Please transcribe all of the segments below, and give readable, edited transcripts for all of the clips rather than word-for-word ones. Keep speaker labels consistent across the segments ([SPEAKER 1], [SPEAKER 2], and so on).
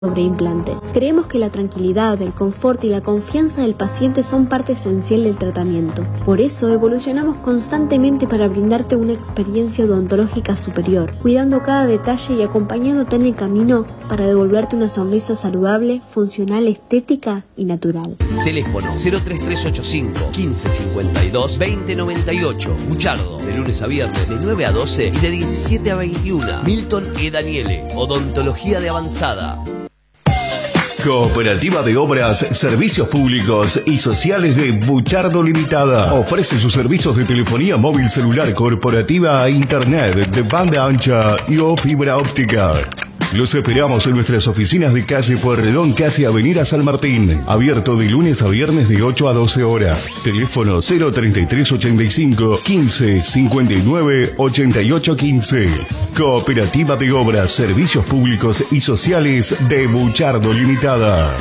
[SPEAKER 1] sobre implantes. Creemos que la tranquilidad, el confort y la confianza del paciente son parte esencial del tratamiento. Por eso evolucionamos constantemente para brindarte una experiencia odontológica superior, cuidando cada detalle y acompañándote en el camino para devolverte una sonrisa saludable, funcional, estética y natural.
[SPEAKER 2] Teléfono 03385 1552 2098. Buchardo, de lunes a viernes de 9 a 12 y de 17 a 21. Milton E. Daniele, odontología de avanzada.
[SPEAKER 3] Cooperativa de Obras, Servicios Públicos y Sociales de Buchardo Limitada. Ofrece sus servicios de telefonía móvil celular corporativa e internet de banda ancha y o fibra óptica. Los esperamos en nuestras oficinas de calle Pueyrredón, casi Avenida San Martín. Abierto de lunes a viernes de 8 a 12 horas. Teléfono 03385 15 59 88 15. Cooperativa de Obras, Servicios Públicos y Sociales de Buchardo Limitada.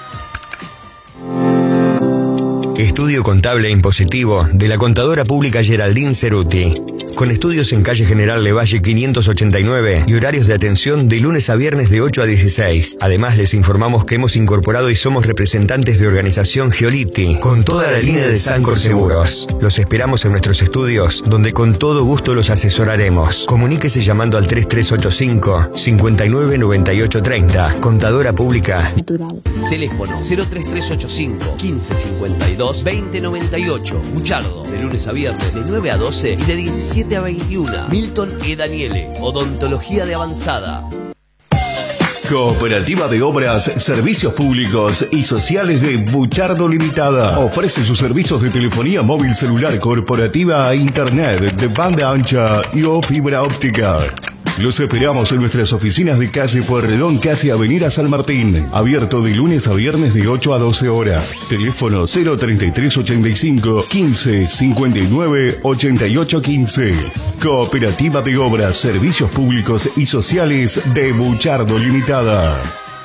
[SPEAKER 4] Estudio Contable e Impositivo de la Contadora Pública Geraldine Ceruti. Con estudios en calle General Levalle 589 y horarios de atención de lunes a viernes de 8 a 16. Además, les informamos que hemos incorporado y somos representantes de organización Giolitti, con toda la línea de Sancor Seguros. Los esperamos en nuestros estudios, donde con todo gusto los asesoraremos. Comuníquese llamando al 3385 59 98 30. Contadora Pública
[SPEAKER 1] Natural.
[SPEAKER 2] Teléfono 03385 1552 2098. Buchardo, de lunes a viernes de 9 a 12 y de 17 a 21. Milton E. Daniele, odontología de avanzada.
[SPEAKER 3] Cooperativa de Obras, Servicios Públicos y Sociales de Buchardo Limitada. Ofrece sus servicios de telefonía móvil celular corporativa e internet de banda ancha y o fibra óptica. Los esperamos en nuestras oficinas de calle Pueyrredón, casi Avenida San Martín. Abierto de lunes a viernes de 8 a 12 horas. Teléfono 03385 15 59 88 15. Cooperativa de Obras, Servicios Públicos y Sociales de Buchardo Limitada.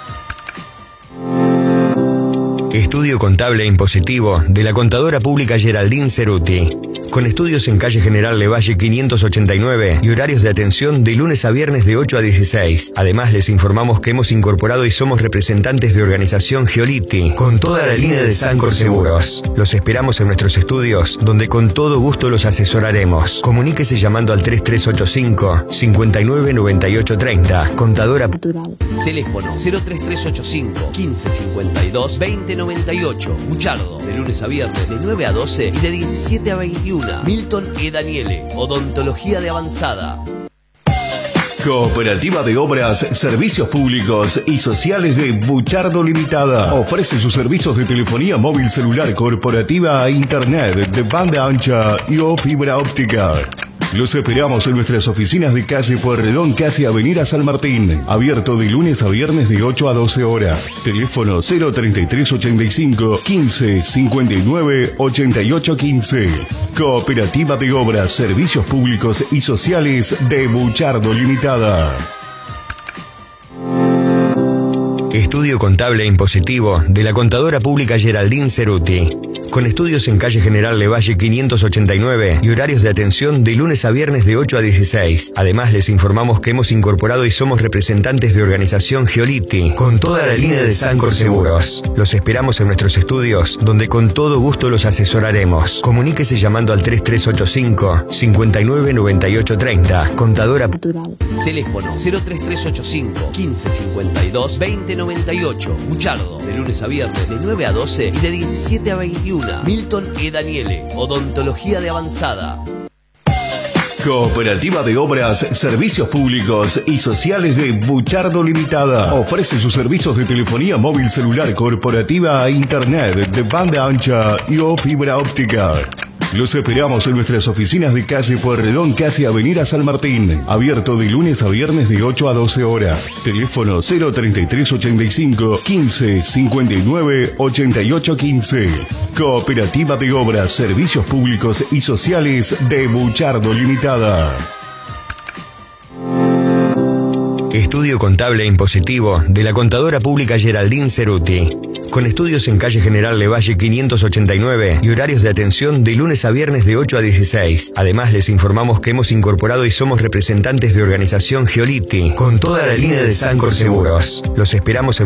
[SPEAKER 4] Estudio Contable e Impositivo de la Contadora Pública Geraldine Ceruti. Con estudios en calle General Levalle 589 y horarios de atención de lunes a viernes de 8 a 16. Además, les informamos que hemos incorporado y somos representantes de organización Giolitti, con toda la línea de Sancor Seguros. Los esperamos en nuestros estudios, donde con todo gusto los asesoraremos. Comuníquese llamando al 3385 59 98 30. Contadora
[SPEAKER 1] Natural.
[SPEAKER 2] Teléfono 03385 1552 2098. Buchardo, de lunes a viernes de 9 a 12 y de 17 a 21. Milton E. Daniele, odontología de avanzada.
[SPEAKER 3] Cooperativa de Obras, Servicios Públicos y Sociales de Buchardo Limitada. Ofrece sus servicios de telefonía móvil celular corporativa e internet de banda ancha y o fibra óptica. Los esperamos en nuestras oficinas de calle Pueyrredón, casi Avenida San Martín. Abierto de lunes a viernes de 8 a 12 horas. Teléfono 03385 15 59 88 15. Cooperativa de Obras, Servicios Públicos y Sociales de Buchardo Limitada.
[SPEAKER 4] Estudio Contable e Impositivo de la Contadora Pública Geraldine Ceruti. Con estudios en calle General Levalle 589 y horarios de atención de lunes a viernes de 8 a 16. Además, les informamos que hemos incorporado y somos representantes de organización Giolitti, con toda la línea de Sancor Seguros. Los esperamos en nuestros estudios, donde con todo gusto los asesoraremos. Comuníquese llamando al 3385 59 98 30. Contadora
[SPEAKER 1] Natural.
[SPEAKER 2] Teléfono 03385 1552 2098. Buchardo, de lunes a viernes de 9 a 12 y de 17 a 21. Milton E. Daniele, odontología de avanzada.
[SPEAKER 3] Cooperativa de Obras, Servicios Públicos y Sociales de Buchardo Limitada. Ofrece sus servicios de telefonía móvil celular corporativa e internet de banda ancha y o fibra óptica. Los esperamos en nuestras oficinas de calle Pueyrredón, casi Avenida San Martín. Abierto de lunes a viernes de 8 a 12 horas. Teléfono 03385 15 59 88 15. Cooperativa de Obras, Servicios Públicos y Sociales de Buchardo Limitada.
[SPEAKER 4] Estudio Contable e Impositivo de la Contadora Pública Geraldine Ceruti. Con estudios en calle General Levalle 589 y horarios de atención de lunes a viernes de 8 a 16. Además, les informamos que hemos incorporado y somos representantes de organización Giolitti, con toda la línea de Sancor Seguros. Los esperamos en